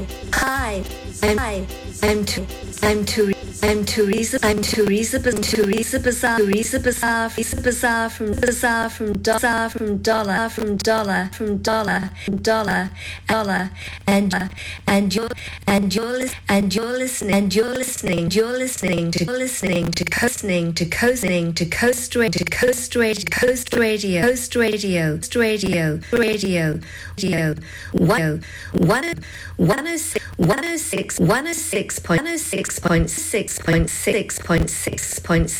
Hi, I'm Teresa. I'm Teresa Bazaar. Teresa Bazaar from dollar, and you're listening to Coast Radio 106.6.6.6.6.